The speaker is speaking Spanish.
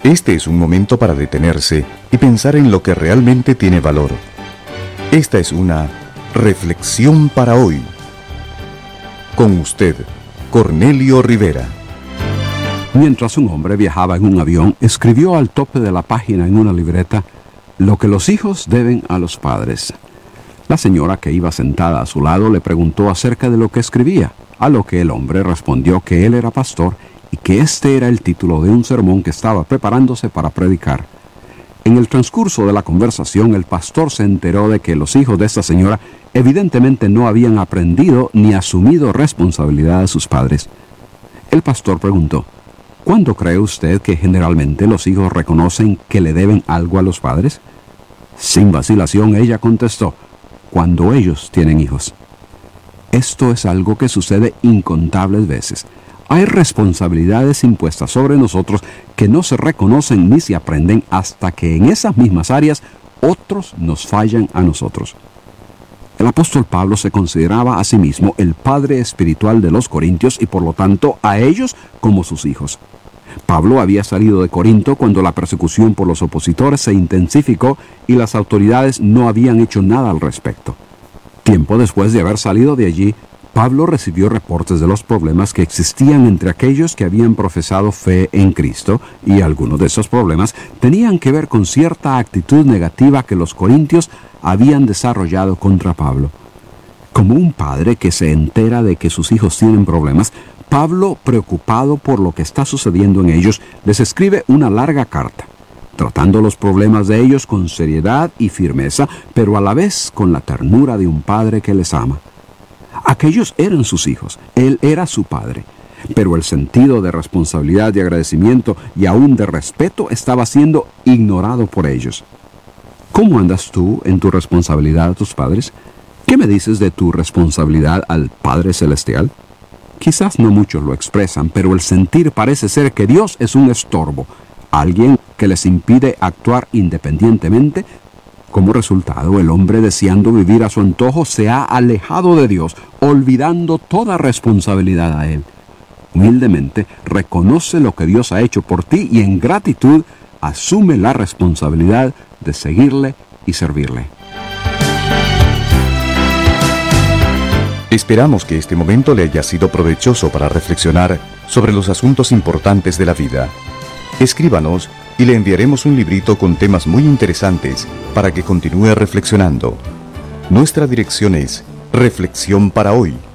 Este es un momento para detenerse y pensar en lo que realmente tiene valor. Esta es una reflexión para hoy. Con usted, Cornelio Rivera. Mientras un hombre viajaba en un avión, escribió al tope de la página en una libreta lo que los hijos deben a los padres. La señora que iba sentada a su lado le preguntó acerca de lo que escribía, a lo que el hombre respondió que él era pastor y que este era el título de un sermón que estaba preparándose para predicar. En el transcurso de la conversación, el pastor se enteró de que los hijos de esta señora evidentemente no habían aprendido ni asumido responsabilidad de sus padres. El pastor preguntó: ¿cuándo cree usted que generalmente los hijos reconocen que le deben algo a los padres? Sin vacilación, ella contestó: cuando ellos tienen hijos. Esto es algo que sucede incontables veces. Hay responsabilidades impuestas sobre nosotros que no se reconocen ni se aprenden hasta que en esas mismas áreas otros nos fallan a nosotros. El apóstol Pablo se consideraba a sí mismo el padre espiritual de los corintios y por lo tanto a ellos como sus hijos. Pablo había salido de Corinto cuando la persecución por los opositores se intensificó y las autoridades no habían hecho nada al respecto. Tiempo después de haber salido de allí, Pablo recibió reportes de los problemas que existían entre aquellos que habían profesado fe en Cristo, y algunos de esos problemas tenían que ver con cierta actitud negativa que los corintios habían desarrollado contra Pablo. Como un padre que se entera de que sus hijos tienen problemas, Pablo, preocupado por lo que está sucediendo en ellos, les escribe una larga carta, tratando los problemas de ellos con seriedad y firmeza, pero a la vez con la ternura de un padre que les ama. Aquellos eran sus hijos, él era su padre, pero el sentido de responsabilidad, de agradecimiento y aún de respeto estaba siendo ignorado por ellos. ¿Cómo andas tú en tu responsabilidad a tus padres? ¿Qué me dices de tu responsabilidad al Padre Celestial? Quizás no muchos lo expresan, pero el sentir parece ser que Dios es un estorbo, alguien que les impide actuar independientemente. Como resultado, el hombre, deseando vivir a su antojo, se ha alejado de Dios, olvidando toda responsabilidad a Él. Humildemente reconoce lo que Dios ha hecho por ti y en gratitud asume la responsabilidad de seguirle y servirle. Esperamos que este momento le haya sido provechoso para reflexionar sobre los asuntos importantes de la vida. Escríbanos y le enviaremos un librito con temas muy interesantes para que continúe reflexionando. Nuestra dirección es Reflexión para Hoy,